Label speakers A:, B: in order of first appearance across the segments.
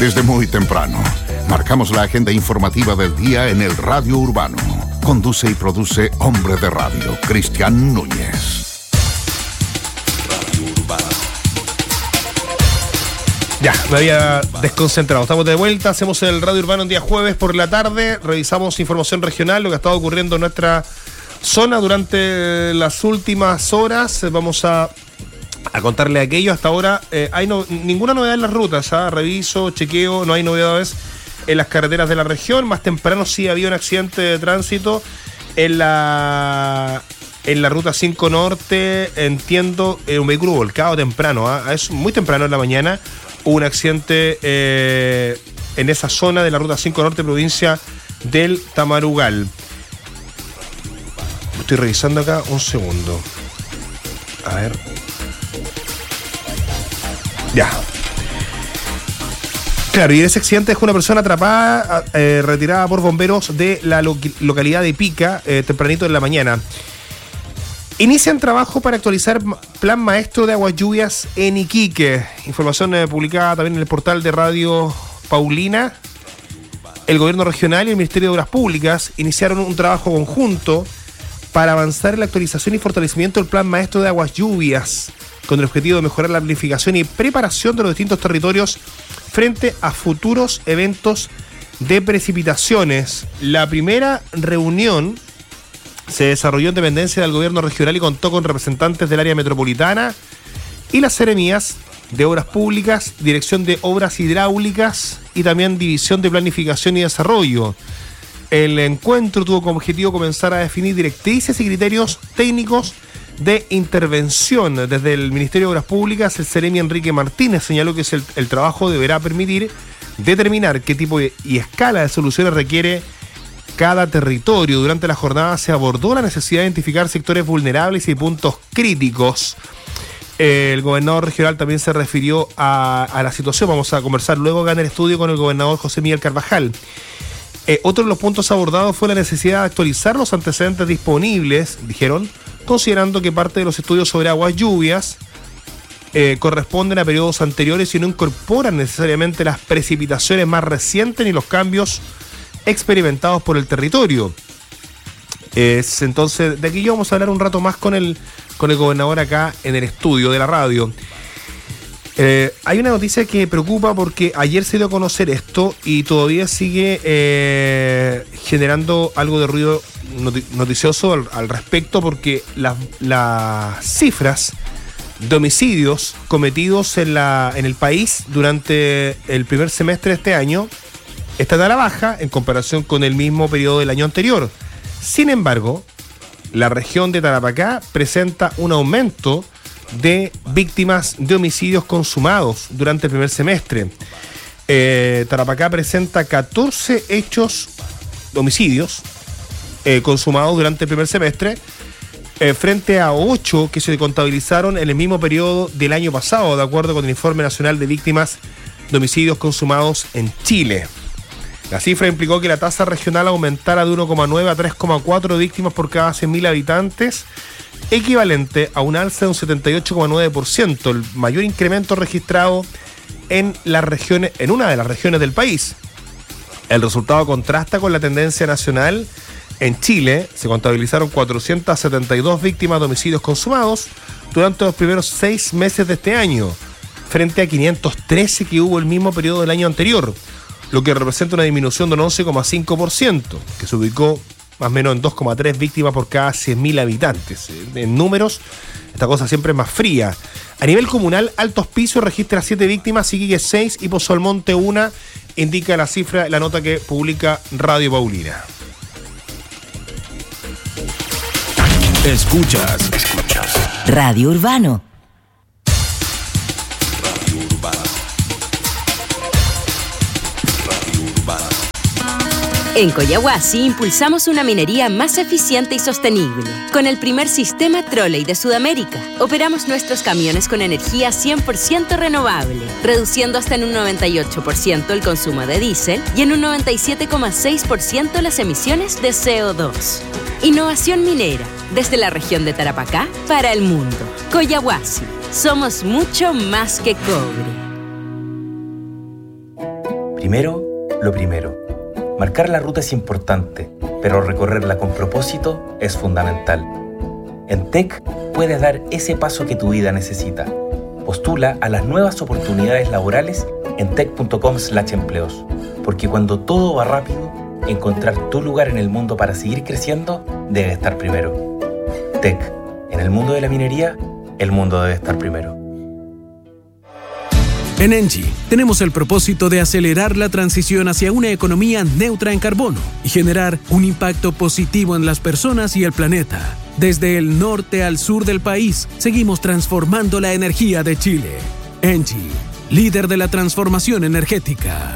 A: Desde muy temprano, marcamos la agenda informativa del día en el Radio Urbano. Conduce y produce Hombre de Radio, Cristian Núñez.
B: Radio Urbano.
C: Ya, me había desconcentrado. Estamos de vuelta, hacemos el Radio Urbano un día jueves por la tarde, revisamos información regional, lo que ha estado ocurriendo en nuestra zona durante las últimas horas. Vamos a contarle aquello. Hasta ahora hay ninguna novedad en las rutas, reviso, chequeo, no hay novedades en las carreteras de la región. Más temprano sí había un accidente de tránsito en la ruta 5 Norte, entiendo, un vehículo volcado temprano, es muy temprano en la mañana, hubo un accidente en esa zona de la ruta 5 Norte, provincia del Tamarugal. Estoy revisando acá, un segundo. A ver. Ya. Claro, y ese accidente dejó una persona atrapada, retirada por bomberos de la localidad de Pica, tempranito en la mañana. Inician trabajo para actualizar plan maestro de aguas lluvias en Iquique. Información publicada también en el portal de Radio Paulina. El gobierno regional y el Ministerio de Obras Públicas iniciaron un trabajo conjunto para avanzar en la actualización y fortalecimiento del plan maestro de aguas lluvias, con el objetivo de mejorar la planificación y preparación de los distintos territorios frente a futuros eventos de precipitaciones. La primera reunión se desarrolló en dependencia del gobierno regional y contó con representantes del área metropolitana y las seremías de Obras Públicas, Dirección de Obras Hidráulicas y también División de Planificación y Desarrollo. El encuentro tuvo como objetivo comenzar a definir directrices y criterios técnicos de intervención. Desde el Ministerio de Obras Públicas, el seremi Enrique Martínez señaló que el trabajo deberá permitir determinar qué tipo y escala de soluciones requiere cada territorio. Durante la jornada se abordó la necesidad de identificar sectores vulnerables y puntos críticos. El gobernador regional también se refirió a la situación. Vamos a conversar luego acá en el estudio con el gobernador José Miguel Carvajal. Otro de los puntos abordados fue la necesidad de actualizar los antecedentes disponibles, dijeron, considerando que parte de los estudios sobre aguas lluvias corresponden a periodos anteriores y no incorporan necesariamente las precipitaciones más recientes ni los cambios experimentados por el territorio. Entonces, de aquí vamos a hablar un rato más con el gobernador acá en el estudio de la radio. Hay una noticia que preocupa porque ayer se dio a conocer esto y todavía sigue generando algo de ruido noticioso al respecto, porque las cifras de homicidios cometidos en el país durante el primer semestre de este año están a la baja en comparación con el mismo periodo del año anterior. Sin embargo, la región de Tarapacá presenta un aumento de víctimas de homicidios consumados durante el primer semestre. Tarapacá presenta 14 hechos de homicidios consumados durante el primer semestre, frente a 8 que se contabilizaron en el mismo periodo del año pasado, de acuerdo con el Informe Nacional de Víctimas de Homicidios Consumados en Chile. La cifra implicó que la tasa regional aumentara de 1,9 a 3,4 víctimas por cada 100.000 habitantes, equivalente a un alza de un 78,9%, el mayor incremento registrado en una de las regiones del país. El resultado contrasta con la tendencia nacional. En Chile se contabilizaron 472 víctimas de homicidios consumados durante los primeros 6 meses de este año, frente a 513 que hubo el mismo periodo del año anterior, lo que representa una disminución de un 11,5%, que se ubicó más o menos en 2,3 víctimas por cada 100.000 habitantes. En números, esta cosa siempre es más fría. A nivel comunal, Alto Hospicio registra 7 víctimas, Iquique 6 y Pozo Almonte 1, indica la cifra, la nota que publica Radio Paulina.
B: Escuchas
D: Radio Urbano.
B: Radio Urbano. Radio Urbano.
D: En Coyahuasi impulsamos una minería más eficiente y sostenible. Con el primer sistema trolley de Sudamérica, operamos nuestros camiones con energía 100% renovable, reduciendo hasta en un 98% el consumo de diésel y en un 97,6% las emisiones de CO2. Innovación minera, desde la región de Tarapacá para el mundo. Coyahuasi, somos mucho más que cobre.
E: Primero, lo primero. Marcar la ruta es importante, pero recorrerla con propósito es fundamental. En TEC puedes dar ese paso que tu vida necesita. Postula a las nuevas oportunidades laborales en tec.com/empleos, porque cuando todo va rápido, encontrar tu lugar en el mundo para seguir creciendo debe estar primero. TEC, en el mundo de la minería, el mundo debe estar primero.
F: En Engie tenemos el propósito de acelerar la transición hacia una economía neutra en carbono y generar un impacto positivo en las personas y el planeta. Desde el norte al sur del país, seguimos transformando la energía de Chile. Engie, líder de la transformación energética.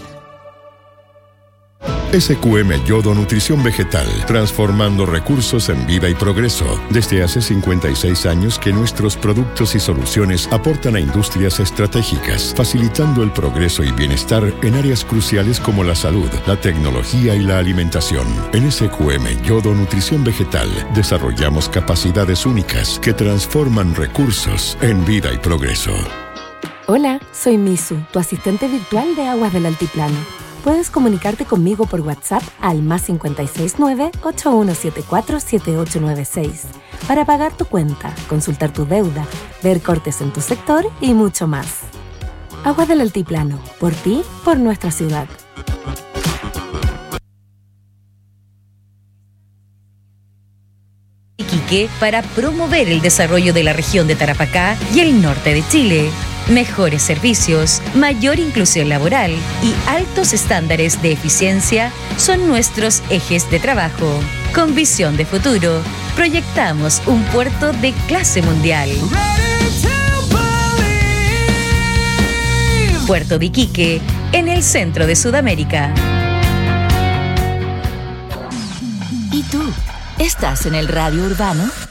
G: SQM Yodo Nutrición Vegetal, transformando recursos en vida y progreso. Desde hace 56 años que nuestros productos y soluciones aportan a industrias estratégicas, facilitando el progreso y bienestar en áreas cruciales como la salud, la tecnología y la alimentación. En SQM Yodo Nutrición Vegetal, desarrollamos capacidades únicas que transforman recursos en vida y progreso.
H: Hola, soy Misu, tu asistente virtual de Aguas del Altiplano. Puedes comunicarte conmigo por WhatsApp al +569 8174 7896 para pagar tu cuenta, consultar tu deuda, ver cortes en tu sector y mucho más. Aguas del Altiplano, por ti, por nuestra ciudad.
I: Iquique para promover el desarrollo de la región de Tarapacá y el norte de Chile. Mejores servicios, mayor inclusión laboral y altos estándares de eficiencia son nuestros ejes de trabajo. Con visión de futuro, proyectamos un puerto de clase mundial. Puerto de Iquique, en el centro de Sudamérica.
J: ¿Y tú? ¿Estás en el radio urbano?